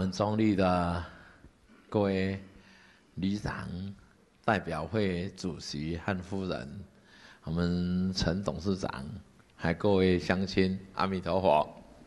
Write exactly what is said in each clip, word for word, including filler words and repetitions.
我们中立的各位里长、代表会主席和夫人，我们陈董事长，还各位乡亲，阿弥陀佛。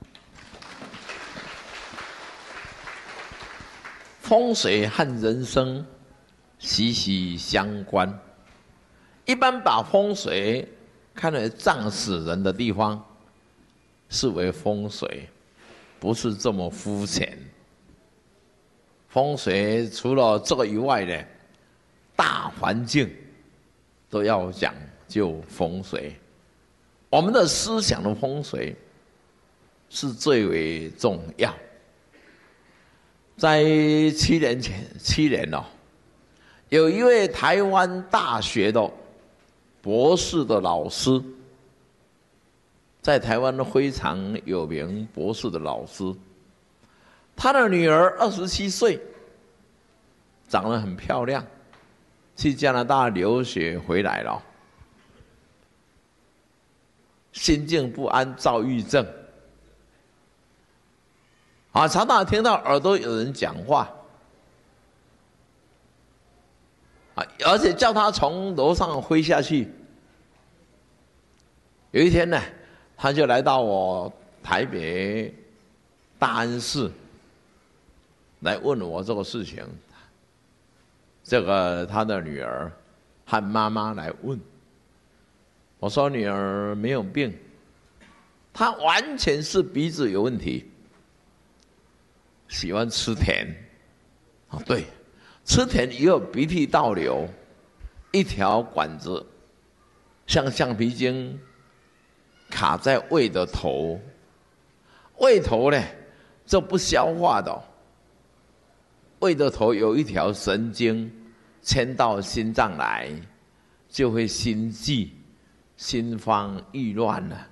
风水和人生息息相关。一般把风水看为葬死人的地方，视为风水，不是这么肤浅。风水除了这个以外呢，大环境都要讲究风水。我们的思想的风水是最为重要。在七年前，七年哦，有一位台湾大学的博士的老师，在台湾非常有名博士的老师，他的女儿二十七岁，长得很漂亮，去加拿大留学回来了，心境不安，躁郁症。啊，常常听到耳朵有人讲话，啊，而且叫他从楼上飞下去。有一天呢，他就来到我台北大安市，来问我这个事情。这个他的女儿和妈妈来问，我说女儿没有病，她完全是鼻子有问题。喜欢吃甜，啊，对，吃甜以后鼻涕倒流，一条管子像橡皮筋卡在胃的头，胃头呢这不消化的，胃的头有一条神经牵到心脏来，就会心悸、心慌意乱了。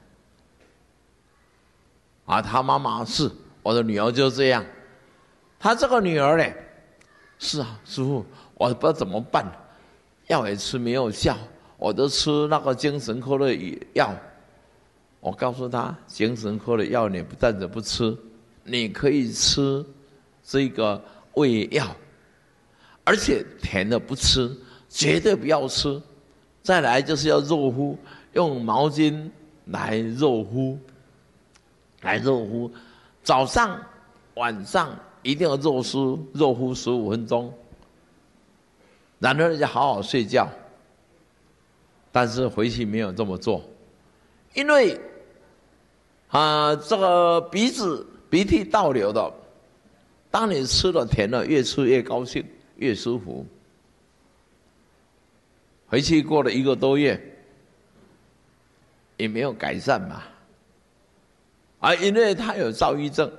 啊，他妈妈是我的女儿就这样。他这个女儿呢，是啊，师父，我不知道怎么办，药也吃没有效，我都吃那个精神科的药。我告诉他，精神科的药你不但是不吃，你可以吃这个胃药，而且甜的不吃，绝对不要吃。再来就是要热敷，用毛巾来热敷，来热敷，早上、晚上。一定要热敷热敷十五分钟，然后就好好睡觉。但是回去没有这么做，因为啊、呃，这个鼻子鼻涕倒流的，当你吃了甜了，越吃越高兴，越舒服。回去过了一个多月，也没有改善嘛，啊，因为他有躁郁症。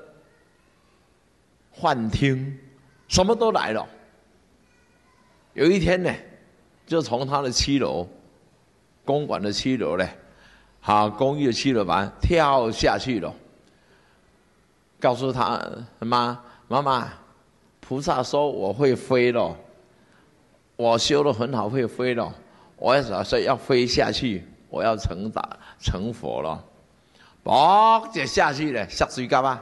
幻听，什么都来了。有一天呢，就从他的七楼，公馆的七楼呢，啊，公寓的七楼板跳下去了。告诉他妈妈妈，菩萨说我会飞了，我修得很好，会飞了。我要说要飞下去，我要成达成佛了。嘣，就下去了，下水干嘛？